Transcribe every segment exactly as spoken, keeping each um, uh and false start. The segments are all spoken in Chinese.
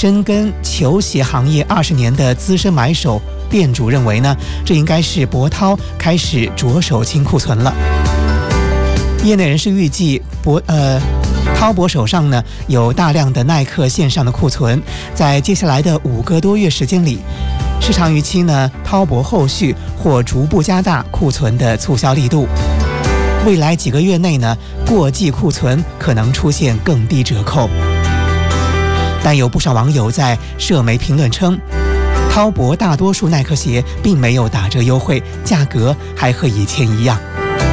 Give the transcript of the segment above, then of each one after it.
深耕球鞋行业二十年的资深买手店主认为呢，这应该是博涛开始着手清库存了。业内人士预计，博呃滔博手上呢有大量的耐克线上的库存，在接下来的五个多月时间里，市场预期呢滔博后续或逐步加大库存的促销力度。未来几个月内呢，过季库存可能出现更低折扣。但有不少网友在社媒评论称，滔博大多数耐克鞋并没有打折优惠，价格还和以前一样。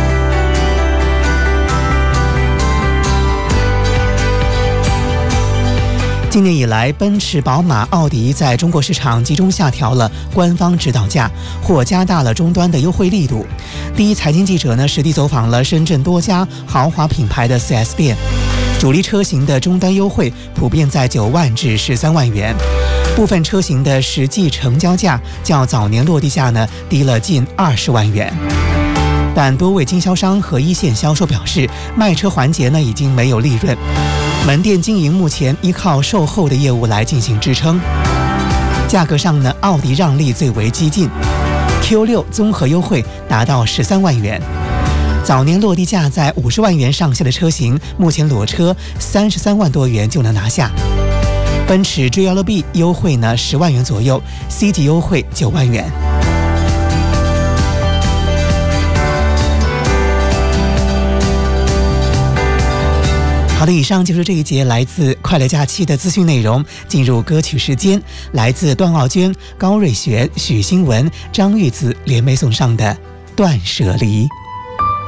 今年以来，奔驰、宝马、奥迪在中国市场集中下调了官方指导价，或加大了终端的优惠力度。第一财经记者呢实地走访了深圳多家豪华品牌的 四 S 店，主力车型的终端优惠普遍在九万至十三万元，部分车型的实际成交价较早年落地价呢低了近二十万元。但多位经销商和一线销售表示，卖车环节呢已经没有利润，门店经营目前依靠售后的业务来进行支撑。价格上呢，奥迪让利最为激进 ，Q 六 综合优惠达到十三万元，早年落地价在五十万元上下的车型，目前裸车三十三万多元就能拿下。奔驰 G L B 优惠呢十万元左右 ，C 级优惠九万元。好的，以上就是这一节来自快乐假期的资讯内容。进入歌曲时间，来自段奥娟、高瑞璇、许新文、张玉子联袂送上的《断舍离》。